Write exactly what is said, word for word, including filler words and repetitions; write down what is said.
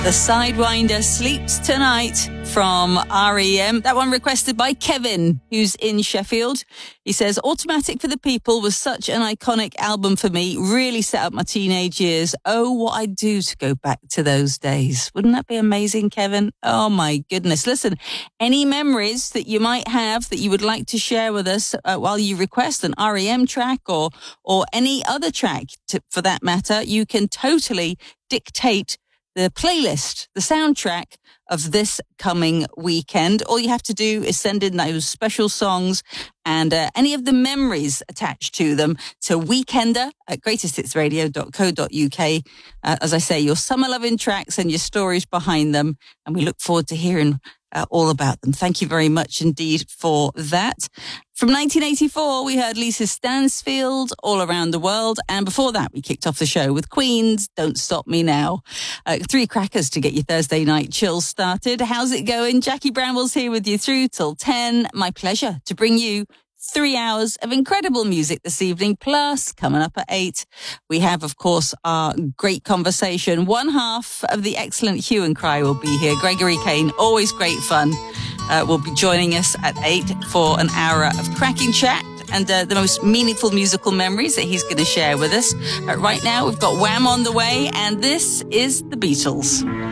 The Sidewinder Sleeps Tonight from R E M. That one requested by Kevin, who's in Sheffield. He says, Automatic for the People was such an iconic album for me. Really set up my teenage years. Oh, what I'd do to go back to those days. Wouldn't that be amazing, Kevin? Oh, my goodness. Listen, any memories that you might have that you would like to share with us uh, while you request an R E M track or, or any other track to, for that matter, you can totally dictate the playlist, the soundtrack of this coming weekend. All you have to do is send in those special songs and uh, any of the memories attached to them to weekender at greatest hits radio dot co dot uk. Uh, as I say, your summer loving tracks and your stories behind them. And we look forward to hearing uh, all about them. Thank you very much indeed for that. From nineteen eighty-four, we heard Lisa Stansfield, All Around the World. And before that, we kicked off the show with Queen's Don't Stop Me Now. Uh, three crackers to get your Thursday night chill started. How's it going? Jackie Bramwell's here with you through till ten. My pleasure to bring you three hours of incredible music this evening. Plus, coming up at eight, we have, of course, our great conversation. One half of the excellent Hue and Cry will be here. Gregory Kane, always great fun. Uh, will be joining us at eight for an hour of cracking chat and uh, the most meaningful musical memories that he's going to share with us. Uh, right now, we've got Wham on the way, and this is the Beatles.